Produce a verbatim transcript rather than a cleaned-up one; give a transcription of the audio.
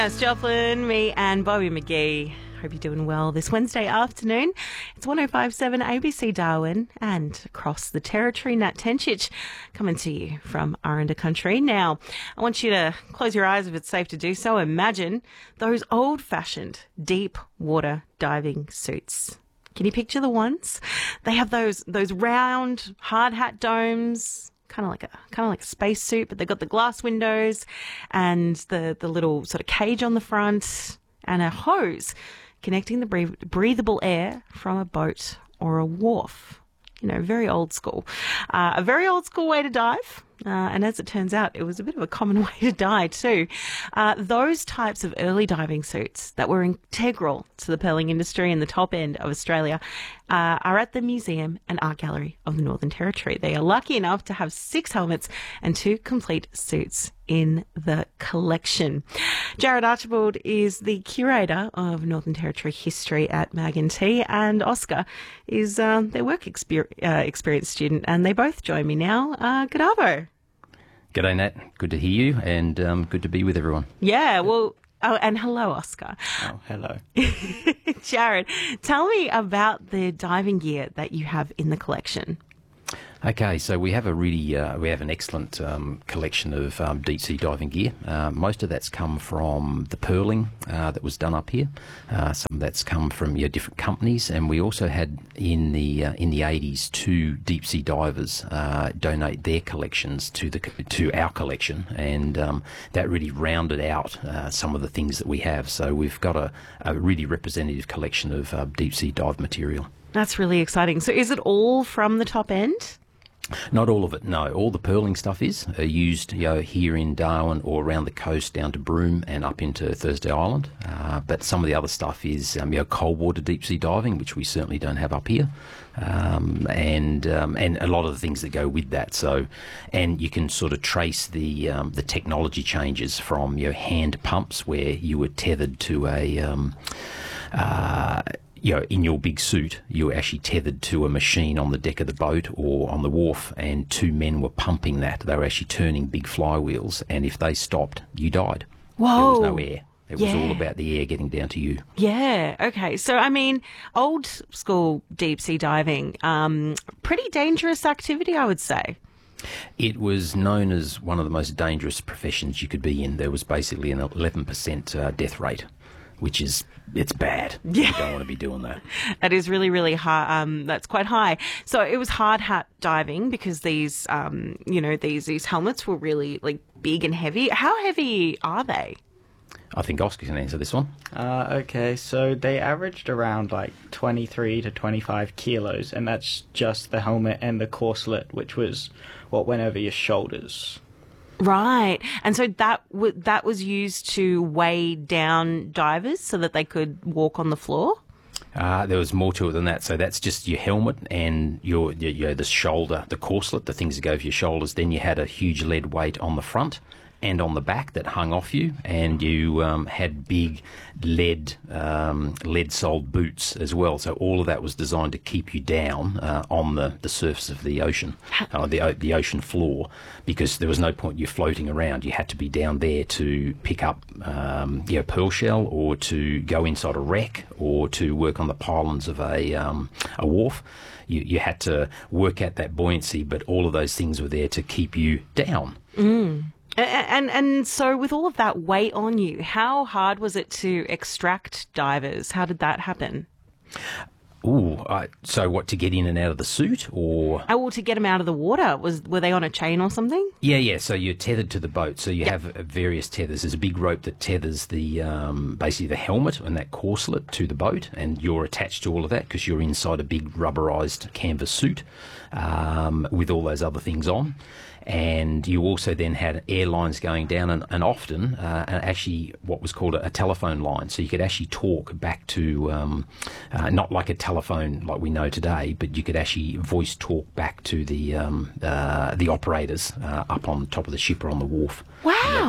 It's Jocelyn, me and Bobby McGee. Hope you're doing well this Wednesday afternoon. It's one oh five point seven A B C Darwin and across the territory. Nat Tencic coming to you from Aranda Country. Now, I want you to close your eyes if it's safe to do so. Imagine those old-fashioned deep water diving suits. Can you picture the ones? They have those those round hard hat domes, kind of like a kind of like a spacesuit, but they've got the glass windows and the the little sort of cage on the front and a hose connecting the breath- breathable air from a boat or a wharf. You know, very old school. Uh, a very old school way to dive. Uh, and as it turns out, it was a bit of a common way to die too. Uh, those types of early diving suits that were integral to the pearling industry in the top end of Australia uh, are at the Museum and Art Gallery of the Northern Territory. They are lucky enough to have six helmets and two complete suits in the collection. Jared Archibald is the curator of Northern Territory history at Mag and T, and Oscar is uh, their work exper- uh, experience student, and they both join me now. Uh, good arvo. G'day, Nat. Good to hear you, and um, good to be with everyone. Yeah, well, oh, and hello, Oscar. Oh, hello. Jared, tell me about the diving gear that you have in the collection. Okay, so we have a really, uh, we have an excellent um, collection of um, deep sea diving gear. Uh, most of that's come from the pearling uh, that was done up here. Uh, some of that's come from you know, different companies, and we also had in the uh, in the eighties two deep sea divers uh, donate their collections to the to our collection, and um, that really rounded out uh, some of the things that we have. So we've got a, a really representative collection of uh, deep sea dive material. That's really exciting. So is it all from the top end? Not all of it, no. All the pearling stuff is uh, used you know, here in Darwin or around the coast down to Broome and up into Thursday Island. Uh, but some of the other stuff is um, you know, cold water deep sea diving, which we certainly don't have up here, um, and um, and a lot of the things that go with that. So, and you can sort of trace the um, the technology changes from you know, hand pumps where you were tethered to a um, uh, you know, in your big suit, you were actually tethered to a machine on the deck of the boat or on the wharf, and two men were pumping that. They were actually turning big flywheels, and if they stopped, you died. Whoa. There was no air. It Yeah. was all about the air getting down to you. Yeah, okay. So, I mean, old school deep sea diving, um, pretty dangerous activity, I would say. It was known as one of the most dangerous professions you could be in. There was basically an eleven percent uh, death rate, which is, it's bad. Yeah. You don't want to be doing that. That is really, really high. Um, that's quite high. So it was hard hat diving because these, um, you know, these these helmets were really like big and heavy. How heavy are they? I think Oscar can answer this one. Uh, okay, so they averaged around like twenty-three to twenty-five kilos, and that's just the helmet and the corselet, which was what went over your shoulders. Right. And so that w- that was used to weigh down divers so that they could walk on the floor? Uh, there was more to it than that. So that's just your helmet and your, your, your the shoulder, the corselet, the things that go over your shoulders. Then you had a huge lead weight on the front and on the back that hung off you, and you um, had big lead um, lead-soled boots as well. So all of that was designed to keep you down uh, on the, the surface of the ocean, uh, the o- the ocean floor, because there was no point you floating around. You had to be down there to pick up um, you know, pearl shell, or to go inside a wreck, or to work on the pylons of a um, a wharf. You you had to work at that buoyancy, but all of those things were there to keep you down. Mm. And, and and so with all of that weight on you, how hard was it to extract divers? How did that happen? Ooh, uh, so what, to get in and out of the suit, or? Oh, well, to get them out of the water, was were they on a chain or something? Yeah, yeah. So you're tethered to the boat. So you have uh, various tethers. There's a big rope that tethers the um, basically the helmet and that corselet to the boat, and you're attached to all of that because you're inside a big rubberized canvas suit um, with all those other things on. And you also then had airlines going down, and, and often uh, actually what was called a, a telephone line. So you could actually talk back to, um, uh, not like a telephone like we know today, but you could actually voice talk back to the um, uh, the operators uh, up on top of the ship or on the wharf. Wow.